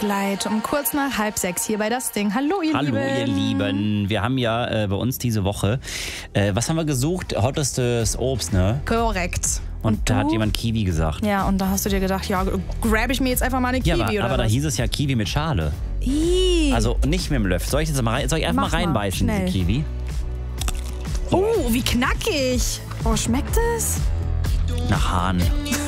Gleit um kurz nach 5:30 hier bei Das Ding. Hallo ihr Lieben. Hallo ihr Lieben. Wir haben ja bei uns diese Woche, was haben wir gesucht? Hottestes Obst, ne? Korrekt. Und da hat jemand Kiwi gesagt. Ja, und da hast du dir gedacht, ja, grab ich mir jetzt einfach mal eine Kiwi, ja, aber oder da was? hieß es ja Kiwi mit Schale. Ih. Also nicht mit dem Löffel. Soll ich jetzt mal soll ich einfach Mach mal mal, reinbeißen, schnell. diese Kiwi? Oh, wie knackig. Oh, schmeckt es? Nach Hahn.